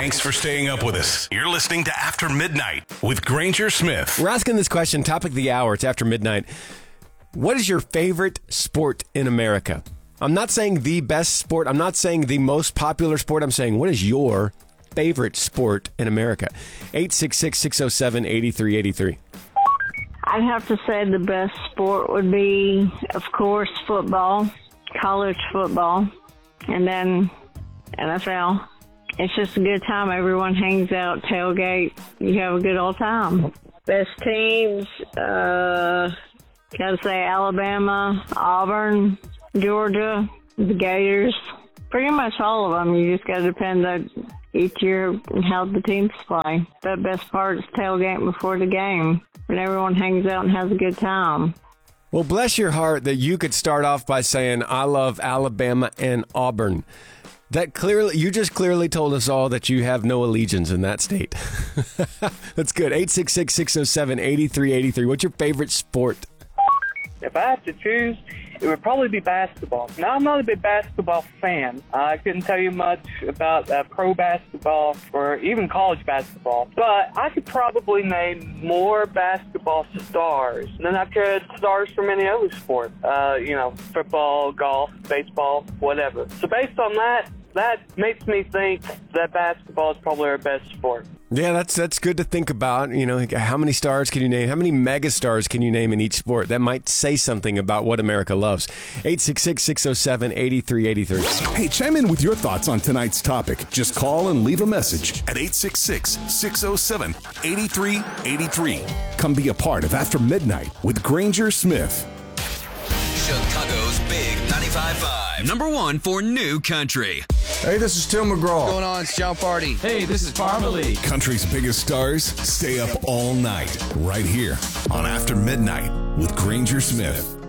Thanks for staying up with us. You're listening to After Midnight with Granger Smith. We're asking this question, topic of the hour. It's After Midnight. What is your favorite sport in America? I'm not saying the best sport. I'm not saying the most popular sport. I'm saying, what is your favorite sport in America? 866-607-8383. I'd have to say the best sport would be, of course, football, college football, and then NFL. It's just a good time. Everyone hangs out, tailgate. You have a good old time. Best teams, gotta say Alabama, Auburn, Georgia, the Gators. Pretty much all of them. You just gotta depend on each year how the teams play. The best part is tailgating before the game, when everyone hangs out and has a good time. Well, bless your heart that you could start off by saying, I love Alabama and Auburn. You just clearly told us all that you have no allegiance in that state. That's good. 866-607-8383. What's your favorite sport? If I had to choose, it would probably be basketball. Now, I'm not a big basketball fan. I couldn't tell you much about pro basketball or even college basketball, but I could probably name more basketball stars than I could stars from any other sport. Football, golf, baseball, whatever. So based on that makes me think that basketball is probably our best sport. Yeah, that's good to think about. You know, how many stars can you name? How many mega stars can you name in each sport? That might say something about what America loves. 866-607-8383. Hey, chime in with your thoughts on tonight's topic. Just call and leave a message At 866-607-8383. Come be a part of After Midnight with Granger Smith. Chicago's Big 95.5. Number one for new country. Hey, this is Tim McGraw. What's going on? It's John Party. Hey, this is Parmalee. Country's biggest stars stay up all night right here on After Midnight with Granger Smith.